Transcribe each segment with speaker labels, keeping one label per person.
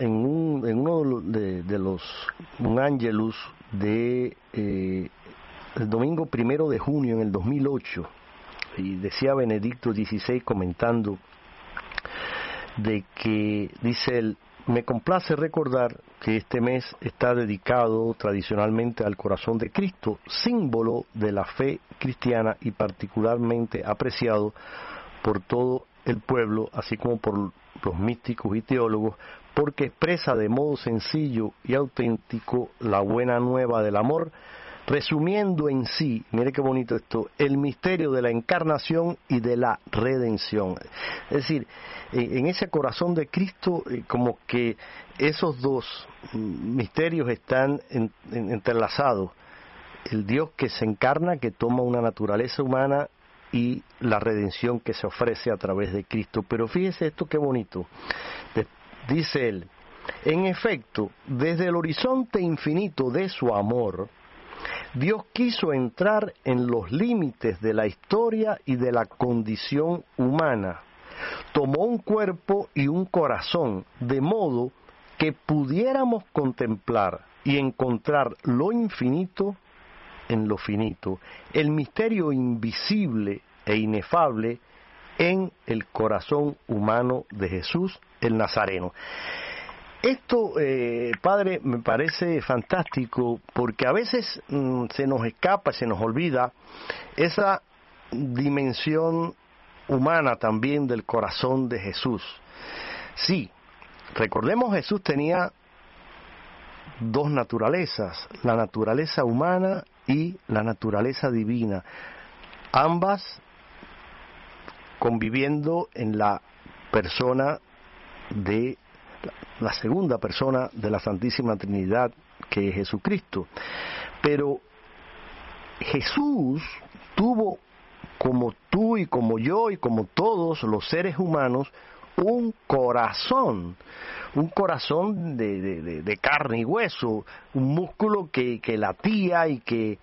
Speaker 1: en uno de los un Angelus de el domingo 1 de junio en el 2008, y decía Benedicto XVI comentando de que, dice él: me complace recordar que este mes está dedicado tradicionalmente al corazón de Cristo, símbolo de la fe cristiana y particularmente apreciado por todo el pueblo, así como por los místicos y teólogos, porque expresa de modo sencillo y auténtico la buena nueva del amor, resumiendo en sí, mire qué bonito esto, el misterio de la encarnación y de la redención. Es decir, en ese corazón de Cristo, como que esos dos misterios están entrelazados. El Dios que se encarna, que toma una naturaleza humana, y la redención que se ofrece a través de Cristo. Pero fíjese esto qué bonito. Dice él: en efecto, desde el horizonte infinito de su amor, Dios quiso entrar en los límites de la historia y de la condición humana. Tomó un cuerpo y un corazón, de modo que pudiéramos contemplar y encontrar lo infinito en lo finito, el misterio invisible e inefable en el corazón humano de Jesús el Nazareno. Esto, padre, me parece fantástico, porque a veces se nos escapa, se nos olvida esa dimensión humana también del corazón de Jesús. Sí, recordemos, Jesús tenía dos naturalezas, la naturaleza humana y la naturaleza divina, ambas conviviendo en la persona de la segunda persona de la Santísima Trinidad, que es Jesucristo. Pero Jesús tuvo, como tú y como yo y como todos los seres humanos, un corazón de carne y hueso, un músculo que latía y que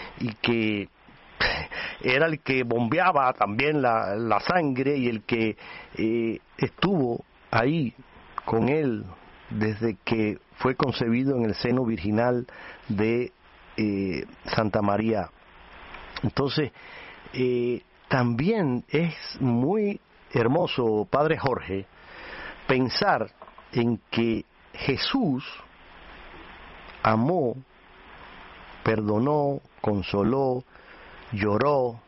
Speaker 1: era el que bombeaba también la sangre, y el que estuvo ahí con él desde que fue concebido en el seno virginal de Santa María. Entonces, también es muy hermoso, Padre Jorge, pensar en que Jesús amó, perdonó, consoló, lloró,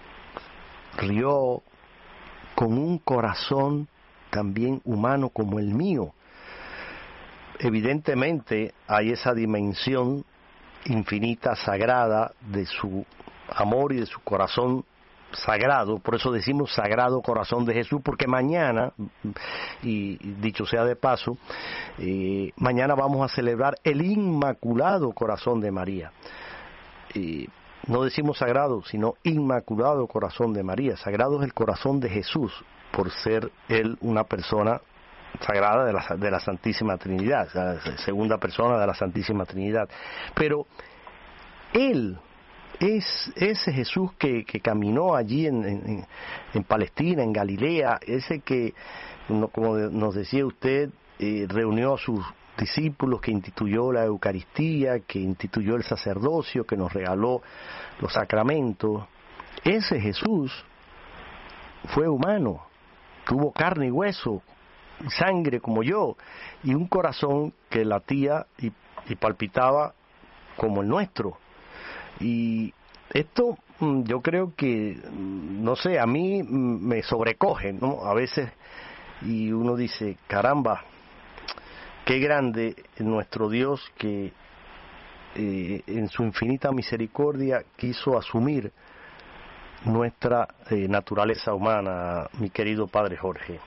Speaker 1: rió, con un corazón también humano como el mío. Evidentemente hay esa dimensión infinita, sagrada, de su amor y de su corazón sagrado. Por eso decimos Sagrado Corazón de Jesús, porque mañana, y dicho sea de paso, mañana vamos a celebrar el Inmaculado Corazón de María. No decimos sagrado, sino Inmaculado Corazón de María. Sagrado es el corazón de Jesús, por ser él una persona sagrada de la Santísima Trinidad, la segunda persona de la Santísima Trinidad. Pero él es ese Jesús que caminó allí en Palestina, en Galilea, ese que, como nos decía usted, reunió a sus discípulos, que instituyó la Eucaristía, que instituyó el sacerdocio, que nos regaló los sacramentos. Ese Jesús fue humano, tuvo carne y hueso, sangre como yo, y un corazón que latía y palpitaba como el nuestro. Y esto yo creo que, no sé, a mí me sobrecoge, ¿no? A veces, y uno dice, caramba, qué grande nuestro Dios, que en su infinita misericordia quiso asumir nuestra naturaleza humana, mi querido Padre Jorge.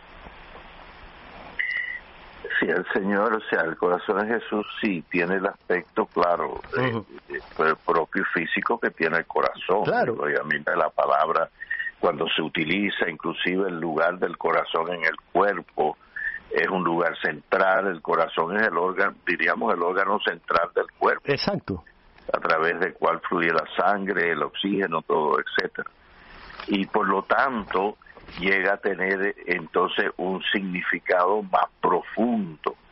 Speaker 2: Sí, el Señor, o sea, el corazón de Jesús sí tiene el aspecto, claro, propio y físico que tiene el corazón.
Speaker 1: Claro.
Speaker 2: Obviamente la palabra, cuando se utiliza, inclusive el lugar del corazón en el cuerpo, es un lugar central. El corazón es el órgano, diríamos, el órgano central del cuerpo.
Speaker 1: Exacto.
Speaker 2: A través del cual fluye la sangre, el oxígeno, todo, etcétera. Y por lo tanto llega a tener entonces un significado más profundo